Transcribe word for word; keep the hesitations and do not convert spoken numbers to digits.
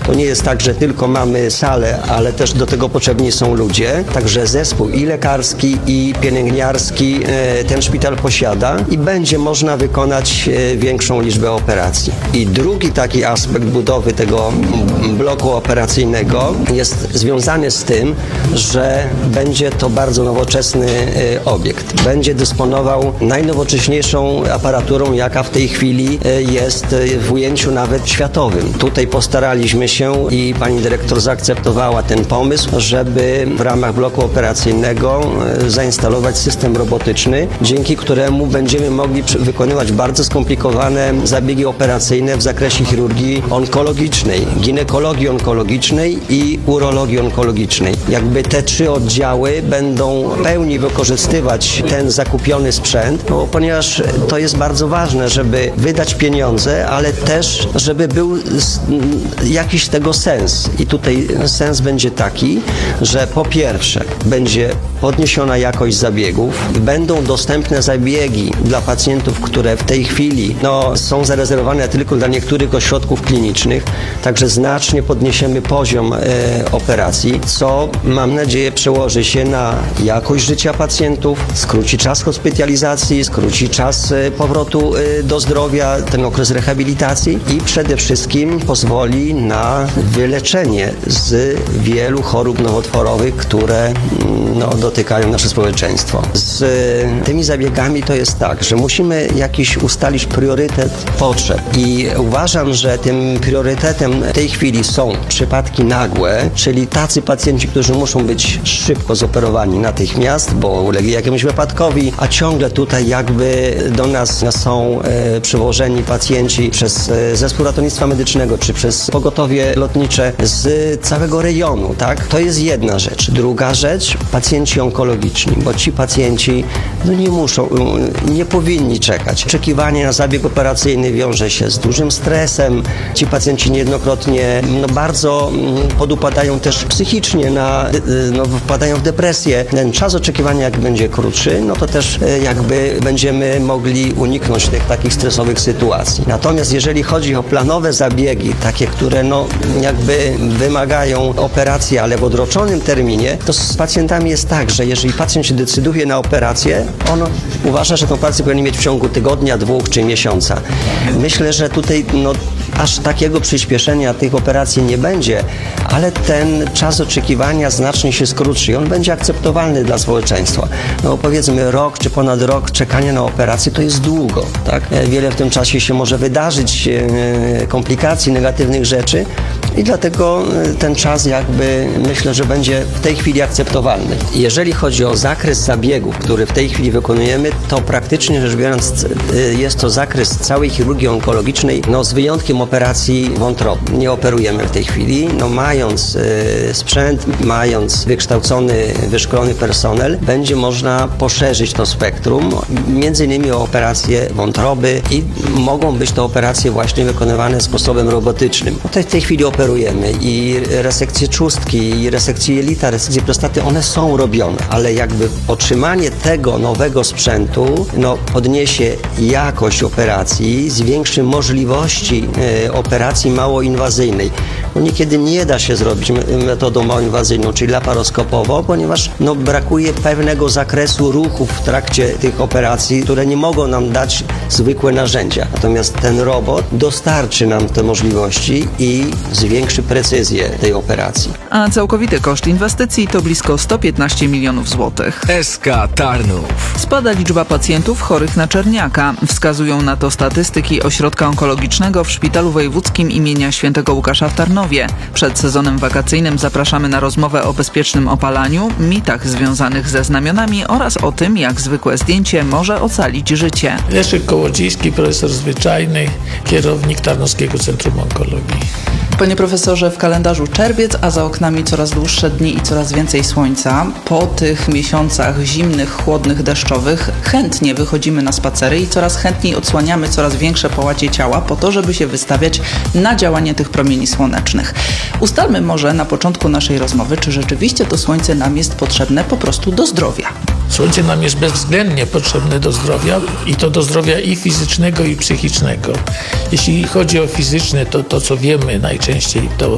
To nie jest tak, że tylko mamy salę, ale też do tego potrzebni są ludzie. Także zespół i lekarski, i pielęgniarski e, ten szpital posiada i będzie można wykonać e, większą liczbę operacji. I drugi taki aspekt budowy tego bloku operacyjnego jest związany z tym, że będzie to bardzo nowoczesny e, obiekt. Będzie dysponował najnowocześniejszą aparaturą, jaka w tej chwili e, jest e, w ujęciu nawet światowym. Tutaj postaraliśmy się i pani dyrektor zaakceptowała ten pomysł, żeby w ramach bloku operacyjnego e, zainstalować system robotyczny, dzięki któremu będziemy mogli przy- wykonywać bardzo skomplikowane zabiegi operacyjne w zakresie chirurgii onkologicznej, ginekologii onkologicznej i urologii onkologicznej. Jakby te trzy oddziały będą w pełni wykorzystywać ten zakupiony sprzęt, no, ponieważ to jest bardzo ważne, żeby wydać pieniądze, ale też, żeby był s- jakiś tego sens. I tutaj sens będzie taki, że po pierwsze będzie podniesiona jakość zabiegów, będą dostępne zabiegi dla pacjentów, które w tej chwili no, są zarezerwowane tylko dla niektórych ośrodków klinicznych, także znacznie podniesiemy poziom e, operacji, co mam nadzieję przełoży się na jakość życia pacjentów, skróci czas hospitalizacji, skróci czas e, powrotu e, do zdrowia, ten okres rehabilitacji i przede wszystkim pozwoli na wyleczenie z wielu chorób nowotworowych, które mm, no, dotykają nasze społeczeństwo. Z e, tymi zabiegami to jest tak, że musimy jakiś ustalić priorytet potrzeb i uważam, że tym priorytetem w tej chwili są przypadki nagłe, czyli tacy pacjenci, którzy muszą być szybko zoperowani natychmiast, bo ulegli jakiemuś wypadkowi, a ciągle tutaj jakby do nas są e, przywożeni pacjenci przez e, zespół ratownictwa medycznego, czy przez pogotowie lotnicze z całego rejonu, tak? To jest jedna rzecz. Druga rzecz, pacjenci onkologiczni, bo ci pacjenci no nie muszą, nie powinni czekać. Oczekiwanie na zabieg operacyjny wiąże się z dużym stresem. Ci pacjenci niejednokrotnie no, bardzo mm, podupadają też psychicznie, na, y, no, wpadają w depresję. Ten czas oczekiwania jak będzie krótszy, no to też y, jakby będziemy mogli uniknąć tych takich stresowych sytuacji. Natomiast jeżeli chodzi o planowe zabiegi, takie, które no jakby wymagają operacji, ale w odroczonym terminie, to z pacjentami jest tak, że jeżeli pacjent się decyduje na operację, on uważa, że tę operację powinien mieć w ciągu tygodnia, dwóch czy miesiąca. Myślę, że tutaj no, aż takiego przyspieszenia tych operacji nie będzie, ale ten czas oczekiwania znacznie się skróci. On będzie akceptowalny dla społeczeństwa. No powiedzmy rok czy ponad rok czekania na operację to jest długo, tak? Wiele w tym czasie się może wydarzyć, e, komplikacji, negatywnych rzeczy i dlatego ten czas jakby myślę, że będzie w tej chwili akceptowalny. Jeżeli chodzi o zakres zabiegów, który w tej chwili wykonujemy, to praktycznie rzecz biorąc e, jest to zakres całej chirurgii onkologicznej, no z wyjątkiem operacji wątroby. Nie operujemy w tej chwili, no mając y, sprzęt, mając wykształcony, wyszkolony personel, będzie można poszerzyć to spektrum, między innymi o operacje wątroby i mogą być to operacje właśnie wykonywane sposobem robotycznym. Tutaj w tej chwili operujemy i resekcje trzustki, i resekcje jelita, resekcje prostaty, one są robione, ale jakby otrzymanie tego nowego sprzętu, no podniesie jakość operacji, zwiększy możliwości y, operacji małoinwazyjnej. No niekiedy nie da się zrobić metodą małoinwazyjną, czyli laparoskopowo, ponieważ no, brakuje pewnego zakresu ruchów w trakcie tych operacji, które nie mogą nam dać zwykłe narzędzia. Natomiast ten robot dostarczy nam te możliwości i zwiększy precyzję tej operacji. A całkowity koszt inwestycji to blisko sto piętnaście milionów złotych. S K Tarnów. Spada liczba pacjentów chorych na czerniaka. Wskazują na to statystyki Ośrodka Onkologicznego w Szpitalu Wojewódzkim imienia Świętego Łukasza w Tarnowie. Przed sezonem wakacyjnym zapraszamy na rozmowę o bezpiecznym opalaniu, mitach związanych ze znamionami oraz o tym, jak zwykłe zdjęcie może ocalić życie. Leszek Kołodziejski, profesor zwyczajny, kierownik Tarnowskiego Centrum Onkologii. Panie profesorze, w kalendarzu czerwiec, a za oknami coraz dłuższe dni i coraz więcej słońca. Po tych miesiącach zimnych, chłodnych, deszczowych chętnie wychodzimy na spacery i coraz chętniej odsłaniamy coraz większe połacie ciała po to, żeby się wystawiać na działanie tych promieni słonecznych. Ustalmy może na początku naszej rozmowy, czy rzeczywiście to słońce nam jest potrzebne po prostu do zdrowia. Słońce nam jest bezwzględnie potrzebne do zdrowia i to do zdrowia i fizycznego, i psychicznego. Jeśli chodzi o fizyczne, to to, co wiemy najczęściej, to